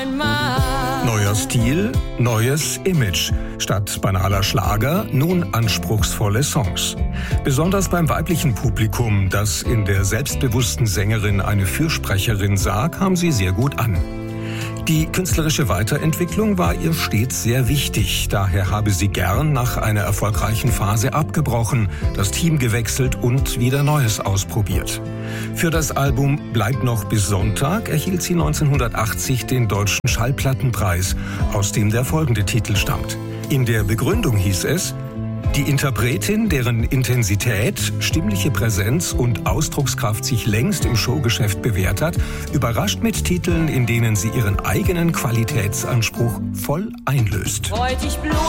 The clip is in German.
Neuer Stil, neues Image. Statt banaler Schlager nun anspruchsvolle Songs. Besonders beim weiblichen Publikum, das in der selbstbewussten Sängerin eine Fürsprecherin sah, kam sie sehr gut an. Die künstlerische Weiterentwicklung war ihr stets sehr wichtig. Daher habe sie gern nach einer erfolgreichen Phase abgebrochen, das Team gewechselt und wieder Neues ausprobiert. Für das Album Bleib noch bis Sonntag erhielt sie 1980 den Deutschen Schallplattenpreis, aus dem der folgende Titel stammt. In der Begründung hieß es: Die Interpretin, deren Intensität, stimmliche Präsenz und Ausdruckskraft sich längst im Showgeschäft bewährt hat, überrascht mit Titeln, in denen sie ihren eigenen Qualitätsanspruch voll einlöst. Wollt ich bloß